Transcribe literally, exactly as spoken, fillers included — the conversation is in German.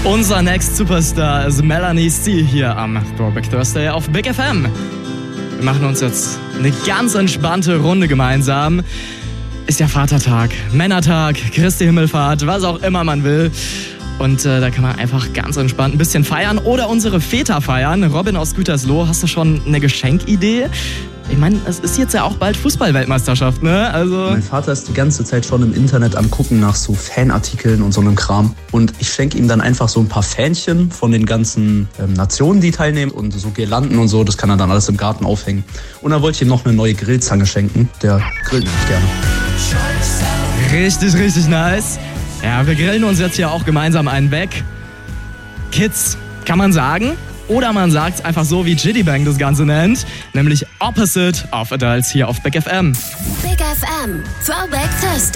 Unser Next Superstar ist Melanie C. hier am Throwback Thursday auf Big F M. Wir machen uns jetzt eine ganz entspannte Runde gemeinsam. Ist ja Vatertag, Männertag, Christi Himmelfahrt, was auch immer man will. Und äh, da kann man einfach ganz entspannt ein bisschen feiern oder unsere Väter feiern. Robin aus Gütersloh, hast du schon eine Geschenkidee? Ich meine, es ist jetzt ja auch bald Fußball-Weltmeisterschaft, ne? Also mein Vater ist die ganze Zeit schon im Internet am Gucken nach so Fanartikeln und so einem Kram. Und ich schenke ihm dann einfach so ein paar Fähnchen von den ganzen ähm, Nationen, die teilnehmen. Und so Girlanden und so, das kann er dann alles im Garten aufhängen. Und dann wollte ich ihm noch eine neue Grillzange schenken. Der grillt nämlich gerne. Richtig, richtig nice. Ja, wir grillen uns jetzt hier auch gemeinsam einen weg. Kids, kann man sagen. Oder man sagt es einfach so, wie Jiddy Bang das Ganze nennt, nämlich Opposite of Adults hier auf Big F M. Big F M, Throwback Thursday.